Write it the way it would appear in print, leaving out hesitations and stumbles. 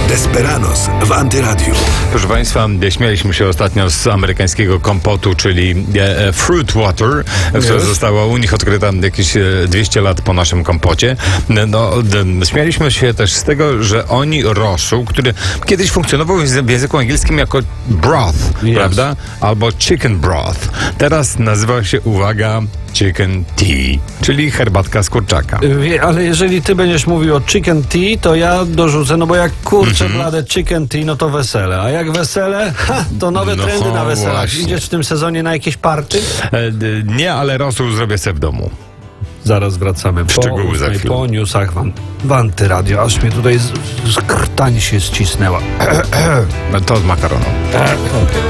Desperados w Antyradiu. Proszę Państwa, śmialiśmy się ostatnio z amerykańskiego kompotu, czyli fruit water, która została u nich odkryta jakieś 200 lat po naszym kompocie. Śmialiśmy się też z tego, że oni rosół, który kiedyś funkcjonował w języku angielskim jako broth, prawda? Albo chicken broth. Teraz nazywa się, uwaga, chicken tea, czyli herbatka z kurczaka. Ale jeżeli ty będziesz mówił o chicken tea, to ja dorzucę, no bo jak kurczę blade chicken tea, no to wesele. A jak wesele, to nowe trendy na weselach. Właśnie. Idziesz w tym sezonie na jakieś party? Nie, ale rosół zrobię sobie w domu. Zaraz wracamy. Szczegóły za chwilę. Po newsach w Antyradio. Aż mnie tutaj z krtań się ścisnęła. To z makaroną.